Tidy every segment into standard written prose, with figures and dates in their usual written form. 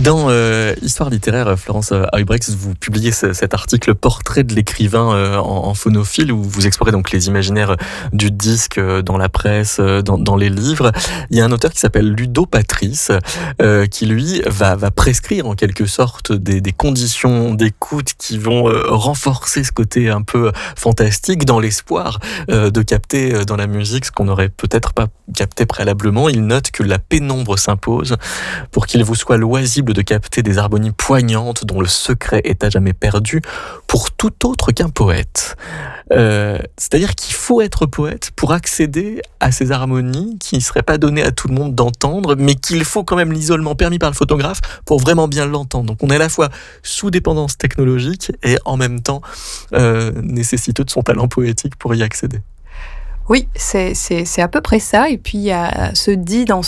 Dans Histoire littéraire, Florence Huybrechts, vous publiez cet article Portrait de l'écrivain en phonophile, où vous explorez donc les imaginaires du disque dans la presse, dans les livres. Il y a un auteur qui s'appelle Ludo Patrice, qui lui va prescrire en quelque sorte des conditions d'écoute qui vont renforcer ce côté un peu fantastique, dans l'espoir de capter dans la musique ce qu'on n'aurait peut-être pas capté préalablement. Il note que la pénombre s'impose pour qu'il vous soit loisible de capter des harmonies poignantes dont le secret est à jamais perdu pour tout autre qu'un poète. C'est-à-dire qu'il faut être poète pour accéder à ces harmonies qui ne seraient pas données à tout le monde d'entendre, mais qu'il faut quand même l'isolement permis par le photographe pour vraiment bien l'entendre. Donc on est à la fois sous dépendance technologique et en même temps nécessiteux de son talent poétique pour y accéder. Oui, c'est à peu près ça. Et puis il y a se dit dans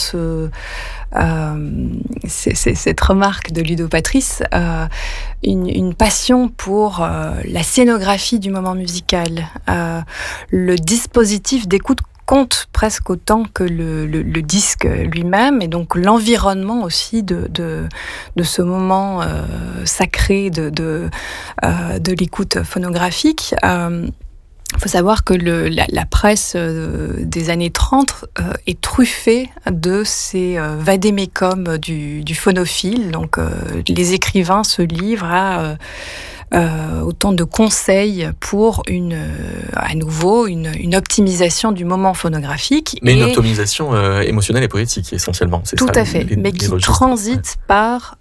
cette remarque de Ludo Patrice, une passion pour la scénographie du moment musical, le dispositif d'écoute compte presque autant que le disque lui-même, et donc l'environnement aussi de ce moment sacré de l'écoute phonographique. Il faut savoir que la presse des années 30 est truffée de ces vadémécums du phonophile. Donc les écrivains se livrent à autant de conseils pour à nouveau une optimisation du moment phonographique. Mais une optimisation émotionnelle et poétique essentiellement. C'est tout ça, à fait, mais qui transite par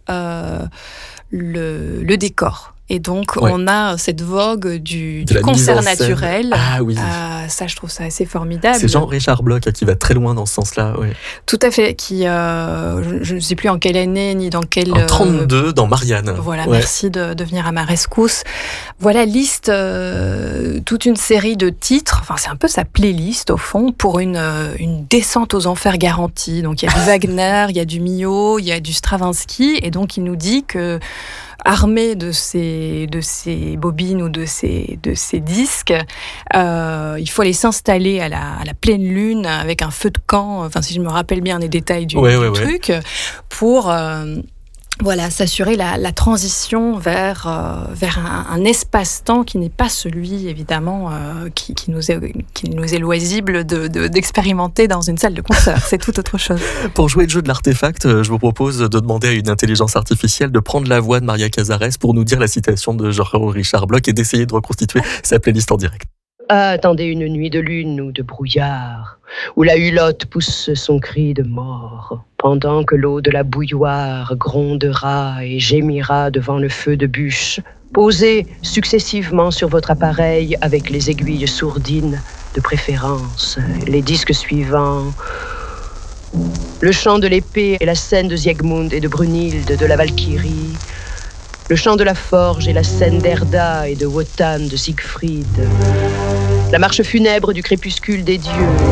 le décor. Et donc, on a cette vogue du concert naturel. Ah oui. Ça, je trouve ça assez formidable. C'est Jean-Richard Bloch qui va très loin dans ce sens-là. Oui. Tout à fait. Je ne sais plus en quelle année, ni dans quelle... En 32, dans Marianne. Voilà, merci de venir à ma rescousse. Voilà, liste toute une série de titres. Enfin, c'est un peu sa playlist, au fond, pour une descente aux enfers garantie. Donc, il y a du Wagner, il y a du Milhaud, il y a du Stravinsky. Et donc, il nous dit que armé de ces bobines ou de ces disques, il faut aller s'installer à la pleine lune avec un feu de camp, enfin si je me rappelle bien les détails du truc, pour s'assurer la transition vers un espace-temps qui n'est pas celui, évidemment, qui nous est loisible d'expérimenter dans une salle de concert. C'est tout autre chose. Pour jouer le jeu de l'artefact, je vous propose de demander à une intelligence artificielle de prendre la voix de Maria Cazares pour nous dire la citation de Jean-Richard Bloch et d'essayer de reconstituer sa playlist en direct. Attendez une nuit de lune ou de brouillard, où la hulotte pousse son cri de mort, pendant que l'eau de la bouilloire grondera et gémira devant le feu de bûche. Posez successivement sur votre appareil avec les aiguilles sourdines, de préférence, les disques suivants. Le chant de l'épée et la scène de Siegmund et de Brunhilde de la Valkyrie. Le chant de la forge et la scène d'Erda et de Wotan de Siegfried. La marche funèbre du crépuscule des dieux.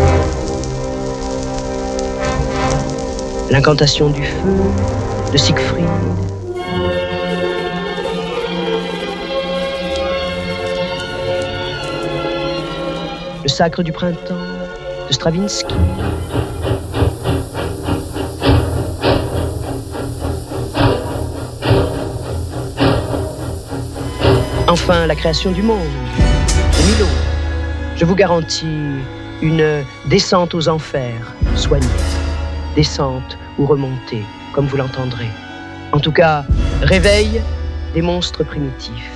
L'incantation du feu de Siegfried. Le sacre du printemps de Stravinsky. Enfin, la création du monde, de Milhaud. Je vous garantis une descente aux enfers soignée. Descente ou remontée, comme vous l'entendrez. En tout cas, réveil des monstres primitifs.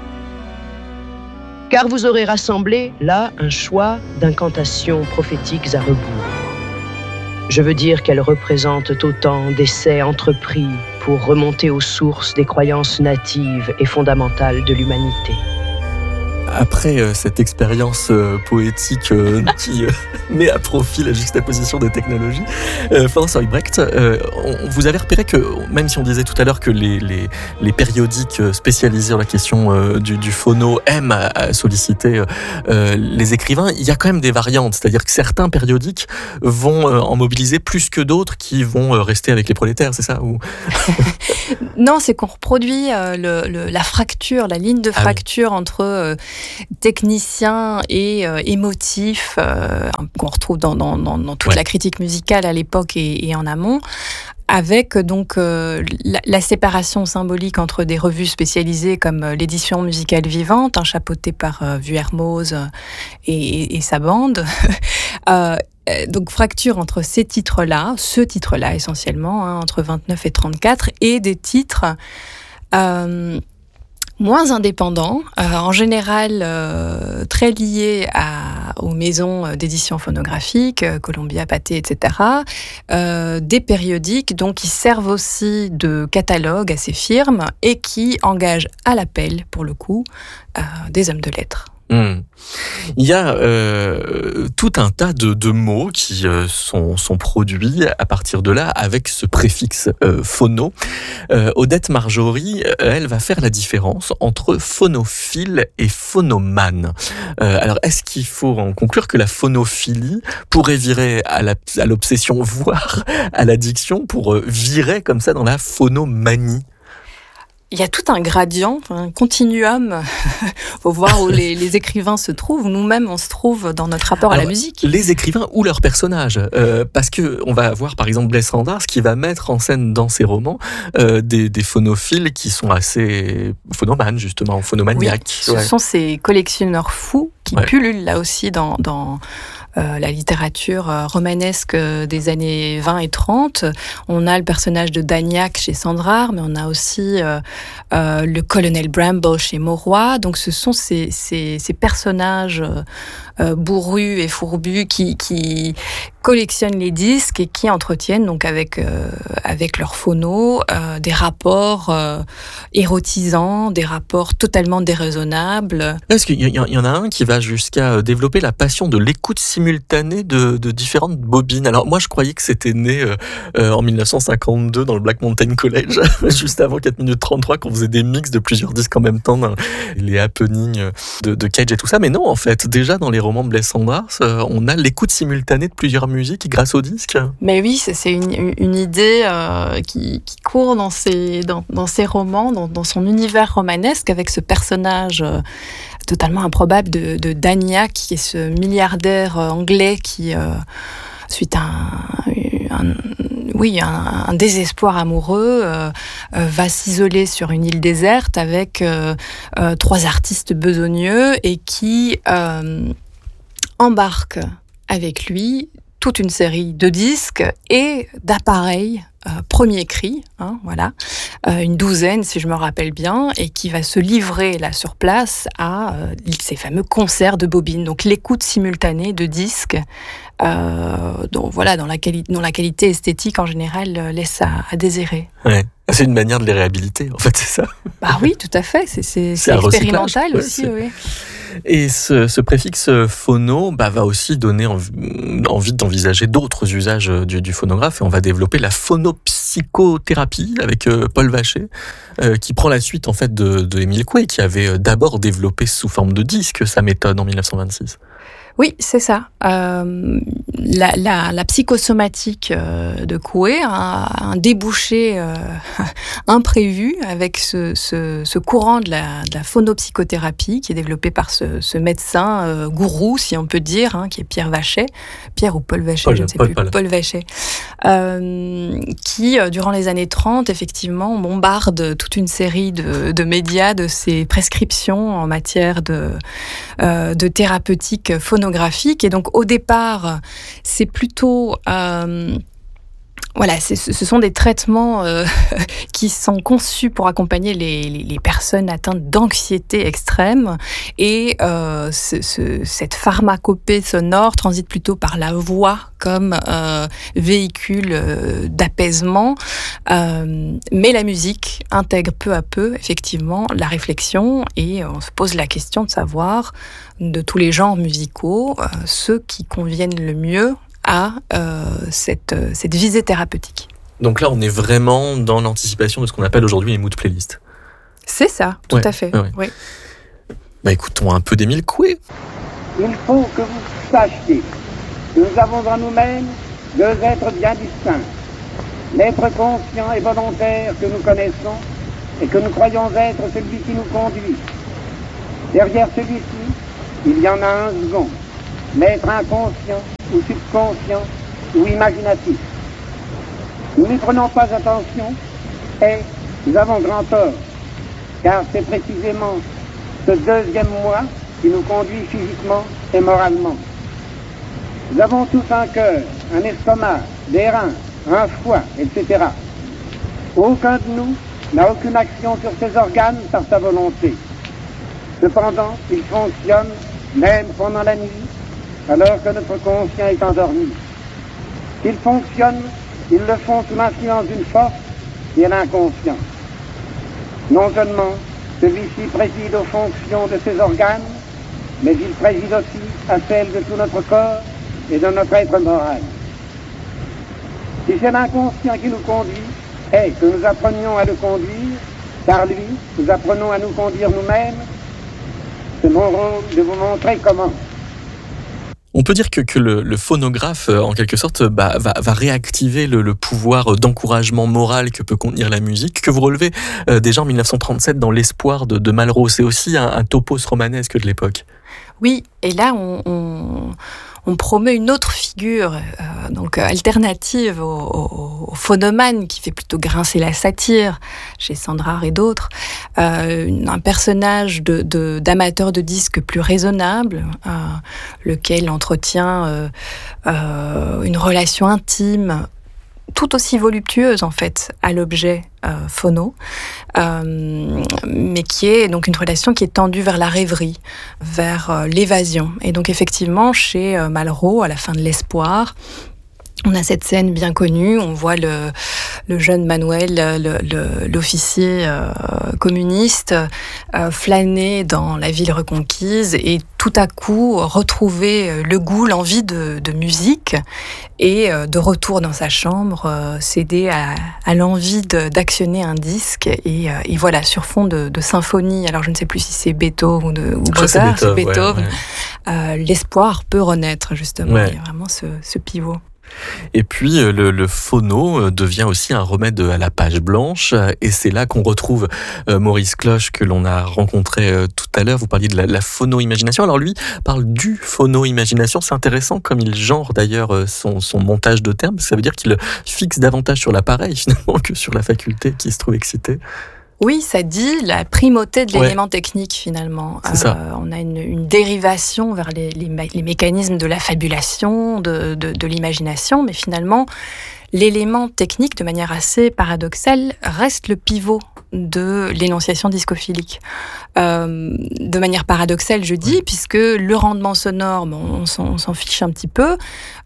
Car vous aurez rassemblé, là, un choix d'incantations prophétiques à rebours. Je veux dire qu'elles représentent autant d'essais entrepris pour remonter aux sources des croyances natives et fondamentales de l'humanité. Après cette expérience poétique qui met à profit la juxtaposition des technologies, Florence Huybrechts, vous avez repéré que, même si on disait tout à l'heure que les périodiques spécialisés en la question du phono aiment à solliciter les écrivains, il y a quand même des variantes, c'est-à-dire que certains périodiques vont en mobiliser plus que d'autres qui vont rester avec les prolétaires, c'est ça ou... Non, c'est qu'on reproduit la fracture, la ligne de fracture entre technicien et émotif qu'on retrouve dans toute la critique musicale à l'époque et en amont. avec donc la séparation symbolique entre des revues spécialisées comme l'édition musicale vivante, chapeautée par Vuermoz et sa bande. Donc fracture entre ce titre-là essentiellement, entre 29 et 34, et des titres moins indépendants, en général très liés aux maisons d'édition phonographique, Columbia, Pathé, etc., des périodiques donc, qui servent aussi de catalogue à ces firmes et qui engagent à l'appel, pour le coup, des hommes de lettres. Il y a tout un tas de mots qui sont produits à partir de là avec ce préfixe phono. Odette Marjorie, elle va faire la différence entre phonophile et phonomane. Alors, est-ce qu'il faut en conclure que la phonophilie pourrait virer à l'obsession, voire à l'addiction, pour virer comme ça dans la phonomanie ? Il y a tout un gradient, un continuum. Faut voir où les écrivains se trouvent. Nous-mêmes, on se trouve dans notre rapport à la musique. Les écrivains ou leurs personnages, parce que on va avoir par exemple Blaise Cendrars qui va mettre en scène dans ses romans des phonophiles qui sont assez phonomanes justement, phonomaniaques. Oui, ce sont ces collectionneurs fous qui pullulent là aussi dans la littérature romanesque des années 20 et 30. On a le personnage de Dagnac chez Cendrars, mais on a aussi le colonel Bramble chez Mauroy. Donc ce sont ces personnages bourrus et fourbus qui collectionnent les disques et qui entretiennent donc avec leur phono des rapports érotisants, des rapports totalement déraisonnables. Est-ce qu'il y en a un qui va jusqu'à développer la passion de l'écoute simultanée de différentes bobines? Alors moi je croyais que c'était né en 1952 dans le Black Mountain College, juste avant 4 minutes 33, qu'on faisait des mix de plusieurs disques en même temps, les happenings de Cage et tout ça. Mais non, en fait, déjà dans les romans de Blaise Cendrars, on a l'écoute simultanée de plusieurs musiques grâce au disque. Mais oui, c'est une idée qui court dans ses romans, dans son univers romanesque, avec ce personnage totalement improbable de Dagnac, qui est ce milliardaire anglais qui, suite à un désespoir amoureux, va s'isoler sur une île déserte avec 3 artistes besogneux et qui embarque avec lui toute une série de disques et d'appareils premier cri, une douzaine si je me rappelle bien, et qui va se livrer là sur place à ces fameux concerts de bobines, donc l'écoute simultanée de disques dont la qualité esthétique en général laisse à désirer. Ouais. C'est une manière de les réhabiliter, en fait, c'est ça? Bah oui, tout à fait, c'est expérimental aussi, oui. Et ce préfixe phono va aussi donner envie d'envisager d'autres usages du phonographe, et on va développer la phonopsychothérapie avec Paul Vacher, qui prend la suite en fait de Émile Coué, qui avait d'abord développé sous forme de disque sa méthode en 1926. Oui, c'est ça. La psychosomatique de Coué a un débouché imprévu avec ce courant de la phonopsychothérapie qui est développé par ce médecin gourou, si on peut dire, qui est Pierre Vacher. Pierre ou Paul Vacher, je ne sais plus. Paul Vacher. Qui, durant les années 30, effectivement, bombarde toute une série de médias de ses prescriptions en matière de thérapeutique phonographique. Et donc, au départ, c'est plutôt... ce sont des traitements qui sont conçus pour accompagner les personnes atteintes d'anxiété extrême, et cette pharmacopée sonore transite plutôt par la voix comme véhicule d'apaisement, mais la musique intègre peu à peu effectivement la réflexion, et on se pose la question de savoir, de tous les genres musicaux, ceux qui conviennent le mieux à cette visée thérapeutique. Donc là, on est vraiment dans l'anticipation de ce qu'on appelle aujourd'hui les mood playlists. C'est ça, tout à fait. Ouais. Oui. Écoutons un peu d'Émile Coué. Il faut que vous sachiez que nous avons en nous-mêmes 2 êtres bien distincts. L'être conscient et volontaire que nous connaissons et que nous croyons être celui qui nous conduit. Derrière celui-ci, il y en a un second, l'être inconscient ou subconscient ou imaginatif. Nous n'y prenons pas attention et nous avons grand tort, car c'est précisément ce deuxième moi qui nous conduit physiquement et moralement. Nous avons tous un cœur, un estomac, des reins, un foie, etc. Aucun de nous n'a aucune action sur ces organes par sa volonté. Cependant, ils fonctionnent même pendant la nuit, alors que notre conscient est endormi. S'ils fonctionnent, ils le font sous l'influence d'une force qui est l'inconscient. Non seulement celui-ci préside aux fonctions de ses organes, mais il préside aussi à celles de tout notre corps et de notre être moral. Si c'est l'inconscient qui nous conduit, et que nous apprenions à le conduire, par lui, nous apprenons à nous conduire nous-mêmes, c'est mon rôle de vous montrer comment. On peut dire que le phonographe, en quelque sorte, va réactiver le pouvoir d'encouragement moral que peut contenir la musique, que vous relevez déjà en 1937 dans L'Espoir de Malraux. C'est aussi un topos romanesque de l'époque. Oui, et là, on promeut une autre figure, donc alternative au phonомane, qui fait plutôt grincer la satire, chez Sandrard et d'autres, un personnage d'amateur de disques plus raisonnable, lequel entretient une relation intime, tout aussi voluptueuse en fait à l'objet phono, mais qui est donc une relation qui est tendue vers la rêverie, vers l'évasion. Et donc effectivement, chez Malraux, à la fin de L'Espoir, on a cette scène bien connue, on voit le jeune Manuel, l'officier communiste, flâner dans la ville reconquise et tout à coup retrouver le goût, l'envie de musique et de retour dans sa chambre, céder à l'envie d'actionner un disque et voilà, sur fond de symphonie. Alors je ne sais plus si c'est Beethoven ou Mozart, c'est Beethoven. Ouais. L'espoir peut renaître justement, ouais. Il y a vraiment ce pivot. Et puis le phono devient aussi un remède à la page blanche, et c'est là qu'on retrouve Maurice Cloche, que l'on a rencontré tout à l'heure. Vous parliez de la phono-imagination. Alors lui parle du phono-imagination. C'est intéressant comme il genre d'ailleurs son montage de termes. Ça veut dire qu'il fixe davantage sur l'appareil finalement que sur la faculté qui se trouve excitée. Oui, ça dit la primauté de l'élément technique finalement. C'est ça. On a une dérivation vers les mécanismes de la fabulation, de l'imagination, mais finalement, l'élément technique, de manière assez paradoxale, reste le pivot de l'énonciation discophilique. De manière paradoxale, je dis, puisque le rendement sonore, on s'en fiche un petit peu.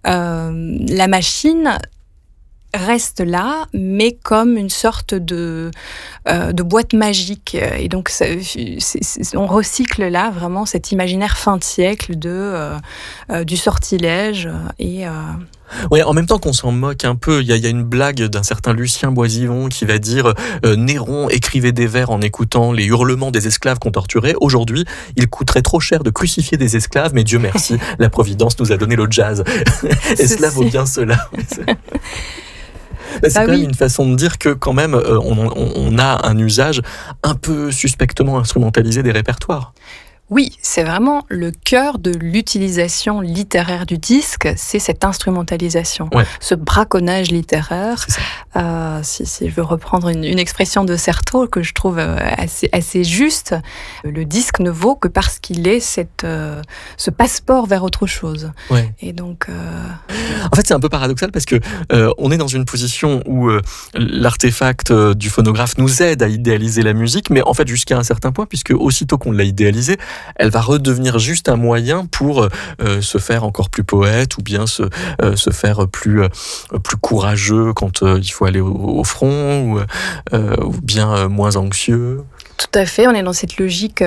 La machine reste là, mais comme une sorte de boîte magique. Et donc, on recycle là vraiment cet imaginaire fin de siècle du sortilège. Ouais, en même temps qu'on s'en moque un peu, il y a une blague d'un certain Lucien Boisivon qui va dire Néron écrivait des vers en écoutant les hurlements des esclaves qu'on torturait. Aujourd'hui, il coûterait trop cher de crucifier des esclaves, mais Dieu merci, la Providence nous a donné le jazz. Et cela vaut bien cela. C'est quand même une façon de dire que quand même on a un usage un peu suspectement instrumentalisé des répertoires. Oui, c'est vraiment le cœur de l'utilisation littéraire du disque, c'est cette instrumentalisation, ce braconnage littéraire. Si je veux reprendre une expression de Certeau que je trouve assez juste, le disque ne vaut que parce qu'il est ce passeport vers autre chose. Ouais. Et donc, en fait, c'est un peu paradoxal parce que on est dans une position où l'artefact du phonographe nous aide à idéaliser la musique, mais en fait jusqu'à un certain point, puisque aussitôt qu'on l'a idéalisée, elle va redevenir juste un moyen pour se faire encore plus poète ou bien se faire plus courageux quand il faut aller au front ou bien moins anxieux. Tout à fait, on est dans cette logique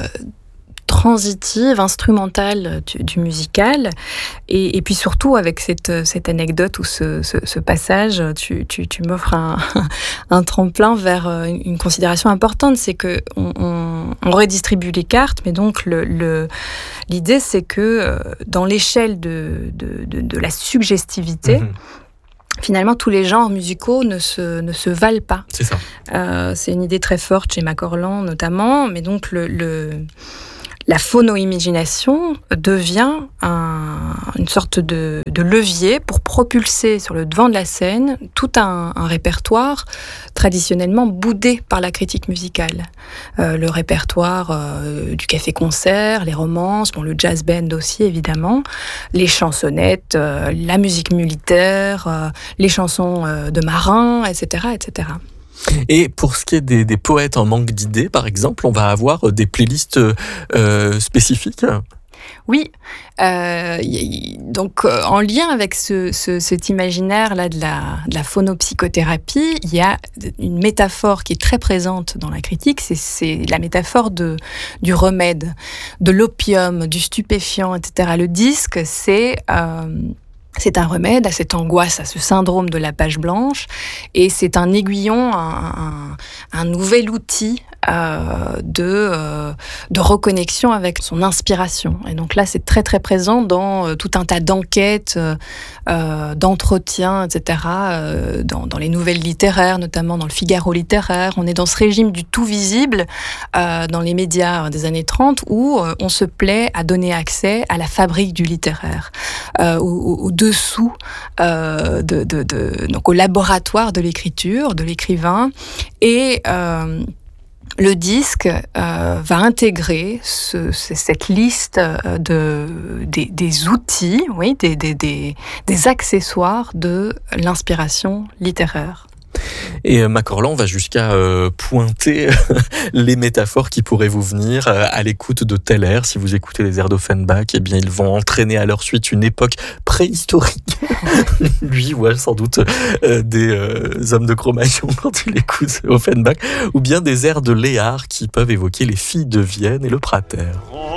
transitive, instrumentale du musical, et puis surtout avec cette anecdote ou ce passage, tu m'offres un tremplin vers une considération importante, c'est que on redistribue les cartes, mais donc l'idée c'est que dans l'échelle de la suggestivité, finalement, tous les genres musicaux ne se valent pas. C'est ça. C'est une idée très forte chez Macorlan notamment, mais donc la phono-imagination devient une sorte de levier pour propulser sur le devant de la scène tout un répertoire traditionnellement boudé par la critique musicale. Le répertoire du café-concert, les romances, le jazz band aussi évidemment, les chansonnettes, la musique militaire, les chansons de marins, etc., etc. Et pour ce qui est des poètes en manque d'idées, par exemple, on va avoir des playlists spécifiques. Oui, donc en lien avec cet imaginaire-là de la phonopsychothérapie, il y a une métaphore qui est très présente dans la critique, c'est la métaphore du remède, de l'opium, du stupéfiant, etc. Le disque, c'est un remède à cette angoisse, à ce syndrome de la page blanche, et c'est un aiguillon, un nouvel outil de reconnexion avec son inspiration. Et donc là, c'est très très présent dans tout un tas d'enquêtes, d'entretiens, etc., dans les nouvelles littéraires, notamment dans le Figaro littéraire. On est dans ce régime du tout visible dans les médias des années 30 où on se plaît à donner accès à la fabrique du littéraire, au dessous, donc au laboratoire de l'écriture, de l'écrivain, et le disque va intégrer cette liste des outils, oui, des accessoires de l'inspiration littéraire. Et Macorlan va jusqu'à pointer les métaphores qui pourraient vous venir à l'écoute de tel air. Si vous écoutez les airs d'Offenbach, eh bien ils vont entraîner à leur suite une époque préhistorique. Lui voit sans doute des hommes de Cro-Magnon quand il écoute Offenbach, ou bien des airs de Léard qui peuvent évoquer les filles de Vienne et le Prater.